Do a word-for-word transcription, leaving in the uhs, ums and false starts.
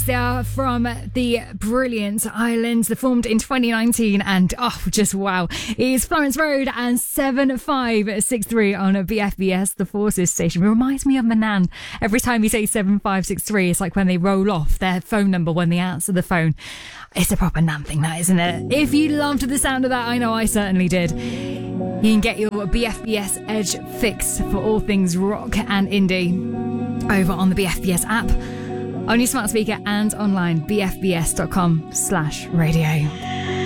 They are from the brilliant Islands. They formed in twenty nineteen and oh, just wow. It's Florence Road and seven five six three on B F B S, the Forces station. It reminds me of my nan. Every time you say seven five six three, it's like when they roll off their phone number when they answer the phone. It's a proper nan thing, that, isn't it? If you loved the sound of that, I know I certainly did. You can get your B F B S Edge fix for all things rock and indie over on the B F B S app, on your smart speaker and online, b f b s dot com slash radio.